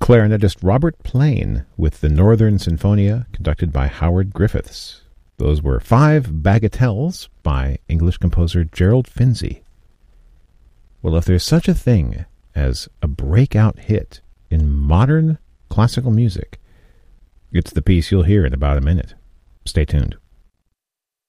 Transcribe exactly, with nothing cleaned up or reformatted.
clarinetist Robert Plain with the Northern Sinfonia, conducted by Howard Griffiths. Those were five bagatelles by English composer Gerald Finzi. Well, if there's such a thing as a breakout hit in modern classical music, it's the piece you'll hear in about a minute. Stay tuned.